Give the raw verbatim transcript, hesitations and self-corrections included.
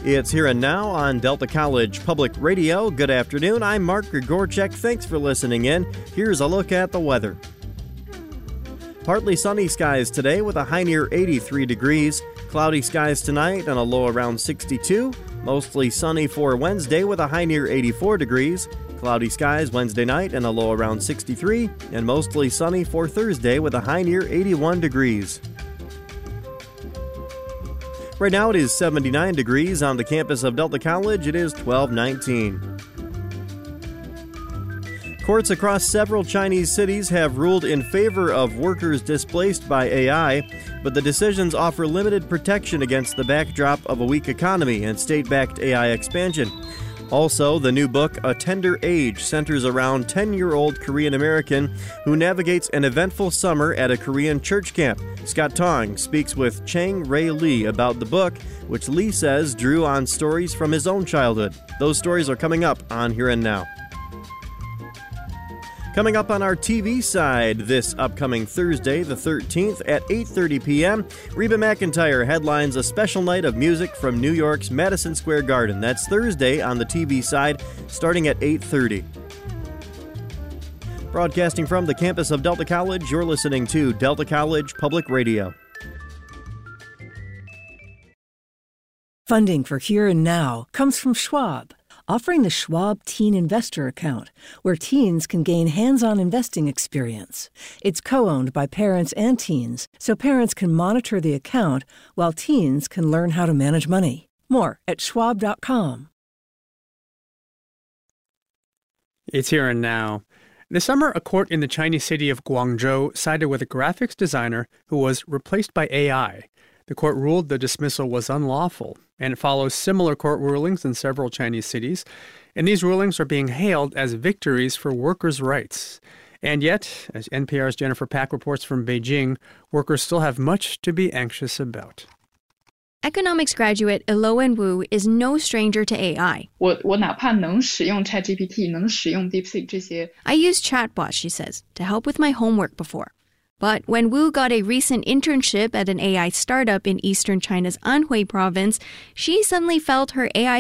It's Here and Now on Delta College Public Radio. Good afternoon. I'm Mark Grigorchek. Thanks for listening in. Here's a look at the weather. Partly sunny skies today with a high near eighty-three degrees. Cloudy skies tonight and a low around sixty-two. Mostly sunny for Wednesday with a high near eighty-four degrees. Cloudy skies Wednesday night and a low around sixty-three. And mostly sunny for Thursday with a high near eighty-one degrees. Right now it is seventy-nine degrees on the campus of Delta College. It is twelve nineteen. Courts across several Chinese cities have ruled in favor of workers displaced by A I, but the decisions offer limited protection against the backdrop of a weak economy and state-backed A I expansion. Also, the new book, A Tender Age, centers around ten-year-old Korean American who navigates an eventful summer at a Korean church camp. Scott Tong speaks with Chang Ray Lee about the book, which Lee says drew on stories from his own childhood. Those stories are coming up on Here and Now. Coming up on our T V side this upcoming Thursday, the thirteenth at eight thirty p.m., Reba McEntire headlines a special night of music from New York's Madison Square Garden. That's Thursday on the T V side, starting at eight thirty. Broadcasting from the campus of Delta College, you're listening to Delta College Public Radio. Funding for Here and Now comes from Schwab, offering the Schwab Teen Investor Account, where teens can gain hands-on investing experience. It's co-owned by parents and teens, so parents can monitor the account while teens can learn how to manage money. More at schwab dot com. It's Here and Now. This summer, a court in the Chinese city of Guangzhou sided with a graphics designer who was replaced by A I. The court ruled the dismissal was unlawful, and it follows similar court rulings in several Chinese cities, and these rulings are being hailed as victories for workers' rights. And yet, as N P R's Jennifer Pack reports from Beijing, workers still have much to be anxious about. Economics graduate Elowen Wu is no stranger to A I. 我我哪怕能使用 ChatGPT 能使用 DeepSeek 这些 I used chatbots, she says, to help with my homework before. But when Wu got a recent internship at an A I startup in eastern China's Anhui province, she suddenly felt her A I